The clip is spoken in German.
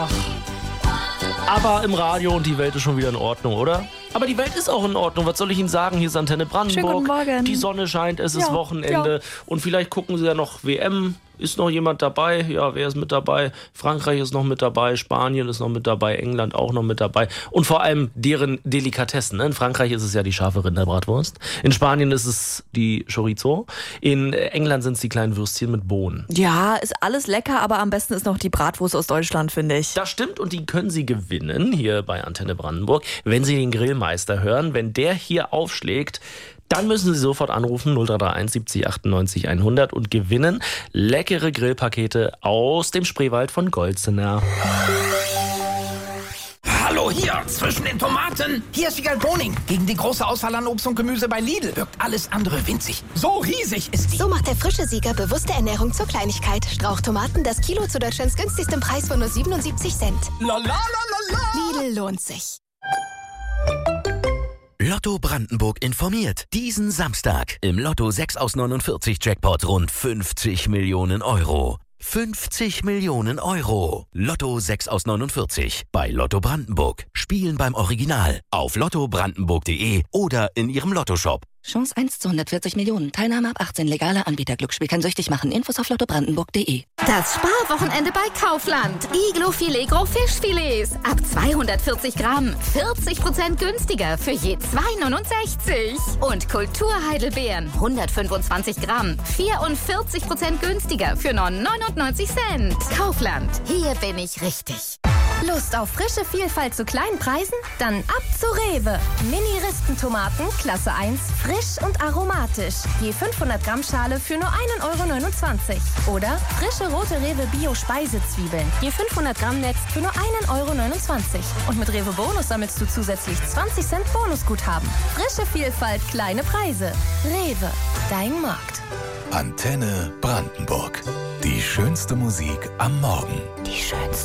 Aber im Radio und die Welt ist schon wieder in Ordnung, oder? Aber die Welt ist auch in Ordnung. Was soll ich Ihnen sagen? Hier ist Antenne Brandenburg. Schönen guten Morgen. Die Sonne scheint, es ist Wochenende. Ja. Und vielleicht gucken Sie ja noch WM. Ist noch jemand dabei? Ja, wer ist mit dabei? Frankreich ist noch mit dabei, Spanien ist noch mit dabei, England auch noch mit dabei. Und vor allem deren Delikatessen. Ne? In Frankreich ist es ja die scharfe Rinderbratwurst. In Spanien ist es die Chorizo. In England sind es die kleinen Würstchen mit Bohnen. Ja, ist alles lecker, aber am besten ist noch die Bratwurst aus Deutschland, finde ich. Das stimmt und die können Sie gewinnen hier bei Antenne Brandenburg, wenn Sie den Grillmeister hören. Wenn der hier aufschlägt, dann müssen Sie sofort anrufen 0331 70 98 100 und gewinnen leckere Grillpakete aus dem Spreewald von Golzener. Hallo hier, zwischen den Tomaten. Hier ist Wiegald Boning. Gegen die große Auswahl an Obst und Gemüse bei Lidl wirkt alles andere winzig. So riesig ist die. So macht der frische Sieger bewusste Ernährung zur Kleinigkeit. Strauchtomaten, das Kilo zu Deutschlands günstigstem Preis von nur 77 Cent. La la la la la. Lidl lohnt sich. Lotto Brandenburg informiert. Diesen Samstag im Lotto 6 aus 49 Jackpot rund 50 Millionen Euro. 50 Millionen Euro. Lotto 6 aus 49 bei Lotto Brandenburg. Spielen beim Original auf lottobrandenburg.de oder in Ihrem Lottoshop. Chance 1 zu 140 Millionen. Teilnahme ab 18. Legaler Anbieter. Glücksspiel kann süchtig machen. Infos auf lottobrandenburg.de. Das Sparwochenende bei Kaufland. Iglo-Filet Gros Fischfilets. Ab 240 Gramm. 40% günstiger für je 2,69. Und Kulturheidelbeeren. 125 Gramm. 44% günstiger für nur 99 Cent. Kaufland. Hier bin ich richtig. Lust auf frische Vielfalt zu kleinen Preisen? Dann ab zu Rewe. Mini-Ristentomaten, Klasse 1, frisch und aromatisch. Je 500 Gramm Schale für nur 1,29 Euro. Oder frische rote Rewe Bio-Speisezwiebeln. Je 500 Gramm Netz für nur 1,29 Euro. Und mit Rewe Bonus sammelst du zusätzlich 20 Cent Bonusguthaben. Frische Vielfalt, kleine Preise. Rewe, dein Markt. Antenne Brandenburg. Die schönste Musik am Morgen. Die schönste.